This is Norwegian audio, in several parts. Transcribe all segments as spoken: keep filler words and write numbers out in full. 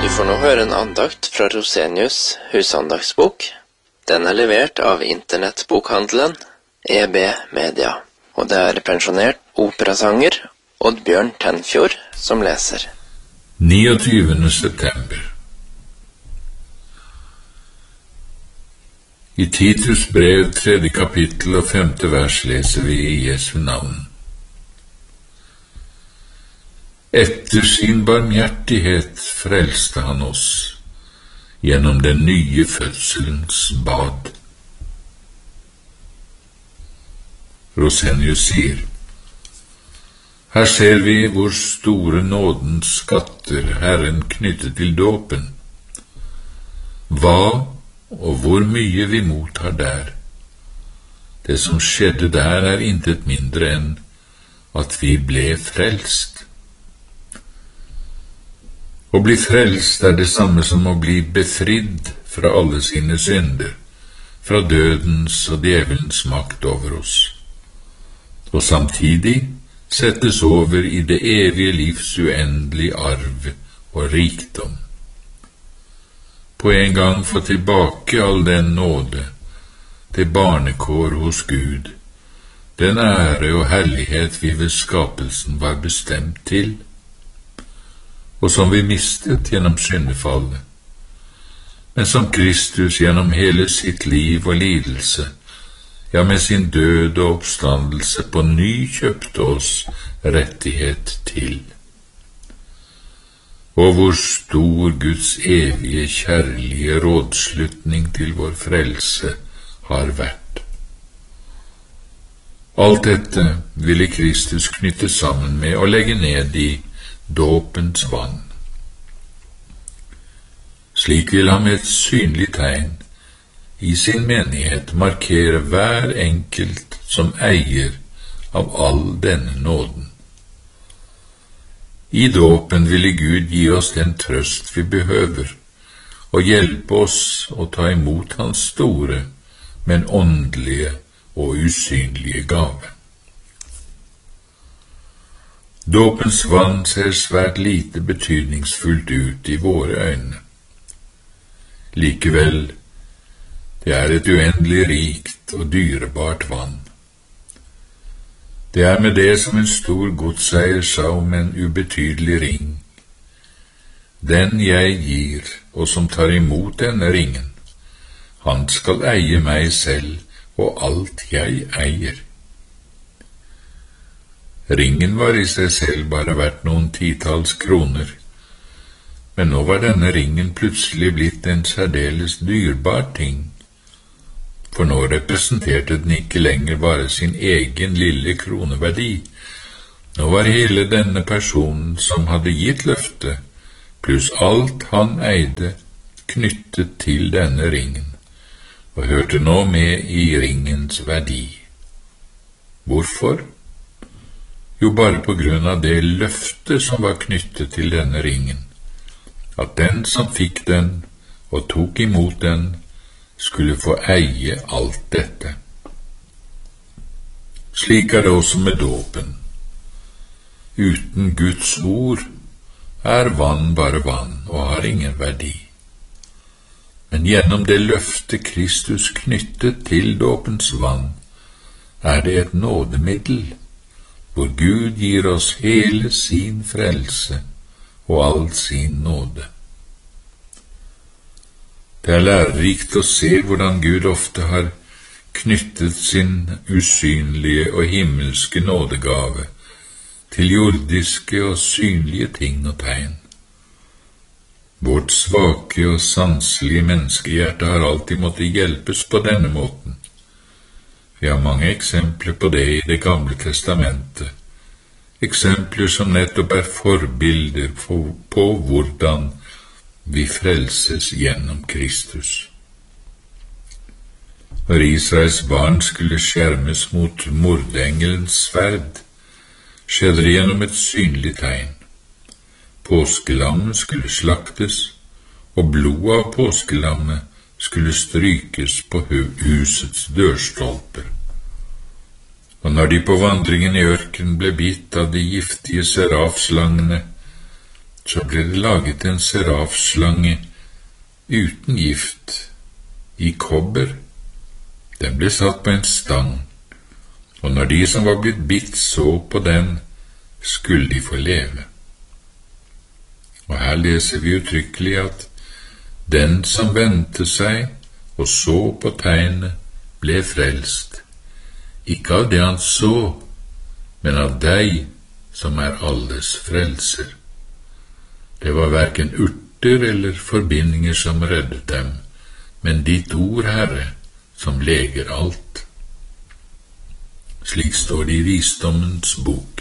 Du får nå høre en andakt fra Rosenius husandaktsbok. Den er levert av internettbokhandelen E B Media, og det er pensjonert operasanger Oddbjørn Tenfjord som leser. niogtyvende september. I Titus brev, tredje kapittel og femte vers leser vi i Jesu navn. Etter sin barmhjertighet frelste han oss gjennom den nye fødselens bad. Rosenius sier: Her ser vi hvor store nådens skatter Herren knyttet til dåpen. Hva og hvor mye vi mottar der. Det som skjedde der er intet mindre enn at vi ble frelst. Å bli frelst er det samme som å bli befridd fra alle sine synder, fra dødens og djevelens makt over oss, og samtidig settes over i det evige livs uendelige arv og rikdom. På en gang få tilbake all den nåde, det barnekår hos Gud, den ære og herlighet vi ved skapelsen var bestemt til, og som vi mistet gjennom syndefallet, men som Kristus gjennom hele sitt liv og lidelse, ja, med sin død og oppstandelse på ny kjøpte oss rettighet til. Og hvor stor Guds evige kjærlige rådslutning til vår frelse har vært. Alt dette ville Kristus knytte sammen med og legge ned i dåpens vann. Slik vil han med et synlig tegn i sin menighet markere hver enkelt som eier av all denne nåden. I dåpen ville Gud gi oss den trøst vi behøver, og hjelpe oss å ta imot hans store, men åndelige og usynlige gave. Dåpens vann ser svært lite betydningsfullt ut i våre øyne. Likevel, det er et uendelig rikt og dyrebart vann. Det er med det som en stor godseier sa om en ubetydelig ring. Den jeg gir, og som tar imot denne ringen, han skal eie meg selv og alt jeg eier. Ringen var i seg selv bare verdt noen titalls kroner, men nå var denne ringen plutselig blitt en særdeles dyrbar ting, for nå representerte den ikke lenger bare sin egen lille kroneverdi. Nå var hele denne personen som hadde gitt løftet, pluss alt han eide, knyttet til denne ringen, og hørte nå med i ringens verdi. Hvorfor? Jo, bare på grunn av det løftet som var knyttet til denne ringen, at den som fikk den og tok imot den, skulle få eie alt dette. Slik er det også med dåpen. Uten Guds ord er vann bare vann og har ingen verdi. Men gjennom det løftet Kristus knyttet til dåpens vann, er det et nådemiddel, hvor Gud gir oss hele sin frelse og all sin nåde. Det er lærerikt å se hvordan Gud ofte har knyttet sin usynlige og himmelske nådegave til jordiske og synlige ting og tegn. Vårt svake og sanselige menneskehjerte har alltid måttet hjelpes på denne måten. Vi har mange eksempler på det i Det gamle testamentet, eksempler som nettopp er forbilder på, på hvordan vi frelses gjennom Kristus. Når Israels barn skulle skjermes mot mordengelens sverd, skjedde det gjennom et synlig tegn. Påskelammet skulle slaktes, og blodet av påskelammet skulle strykes på husets dørstolper. Og når de på vandringen i ørkenen ble bitt av de giftige serafslangene, så ble det laget en serafslange uten gift, i kobber. Den ble satt på en stang, og når de som var blitt bitt så på den, skulle de få leve. Og her leser vi uttrykkelig at den som vendte seg og så på tegnet, ble frelst, ikke av det han så, men av deg som er alles frelser. Det var hverken urter eller forbindinger som reddet dem, men ditt ord, Herre, som leger alt. Slik står det i Visdommens bok.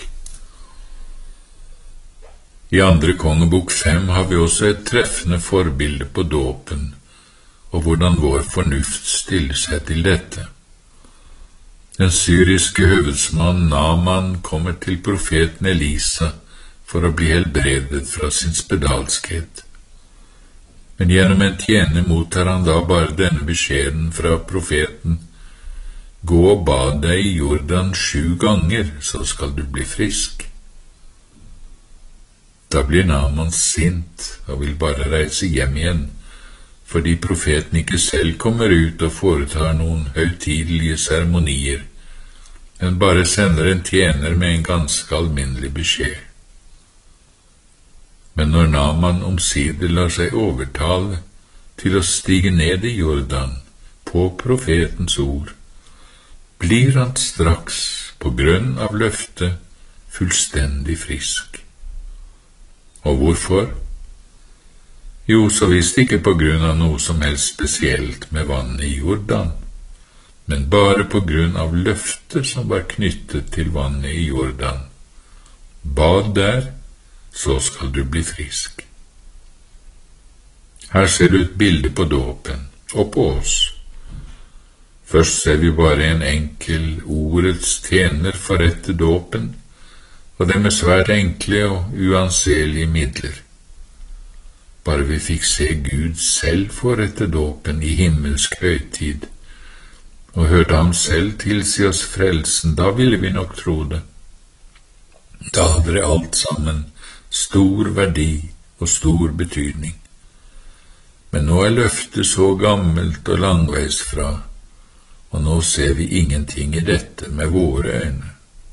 I andre kongebok fem har vi også et treffende forbilde på dåpen, og hvordan vår fornuft stiller seg til dette. Den syriske høvedsmann Naaman kommer til profeten Elisa for å bli helbredet fra sin spedalskhet. Men gjennom en tjener mottar han da bare denne beskjeden fra profeten: gå og bad deg i Jordan sju ganger, så skal du bli frisk. Da blir Naaman sint og vil bare reise hjem igjen, fordi profeten ikke selv kommer ut og foretar noen høytidelige seremonier, men bare sender en tjener med en ganske alminnelig beskjed. Men når Naaman omsider lar seg overtale til å stige ned i Jordan på profetens ord, blir han straks på grunn av løftet fullstendig frisk. Og hvorfor? Jo, så visst ikke på grunn av noe som helst spesielt med vannet i Jordan, men bare på grunn av løftet som var knyttet til vannet i Jordan. Bad der, så skal du bli frisk. Her ser du et bilde på dåpen, og på oss. Først ser vi bare en enkel ordets tjener forrette dåpen, og det med svært enkle og uanselige midler. Bare vi fikk se Gud selv forrette dåpen i himmelsk høytid, og hørte ham selv tilsi oss frelsen, da ville vi nok tro det. Da hadde det alt sammen stor verdi og stor betydning. Men nå er løftet så gammelt og langveis fra, og nå ser vi ingenting i dette med våre øyne.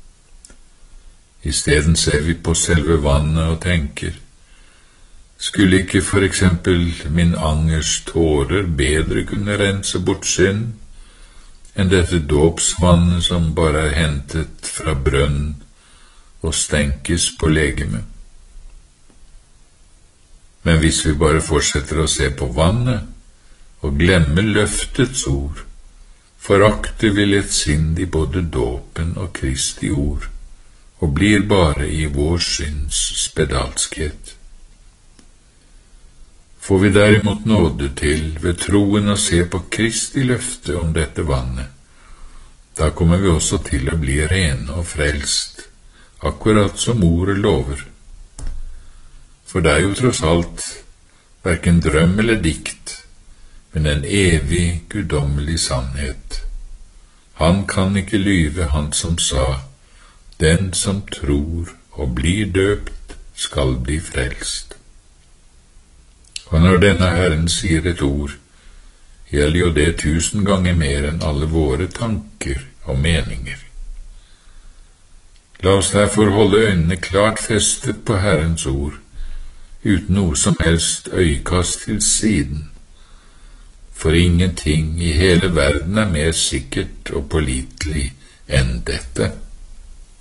I stedet ser vi på selve vannet og tenker: skulle ikke for eksempel min angers tårer bedre kunne rense bort synd enn dette dåpsvannet som bare er hentet fra brønn og stenkes på legemet? Men hvis vi bare fortsetter å se på vannet og glemmer løftets ord, forakter vi lettsindig både dåpen og Kristi ord, og blir bare i vår synds spedalskhet. Får vi derimot nåde til ved troen å se på Kristi løfte om dette vannet, da kommer vi også til å bli rene og frelst, akkurat som ordet lover. For det er jo tross alt hverken drøm eller dikt, men en evig, guddommelig sannhet. Han kan ikke lyve, han som sa: den som tror og blir døpt, skal bli frelst. Og når denne Herren sier et ord, gjelder jo det tusen ganger mer enn alle våre tanker og meninger. La oss derfor holde øynene klart festet på Herrens ord, uten noe som helst øyekast til siden, for ingenting i hele verden er mer sikkert og pålitelig enn dette.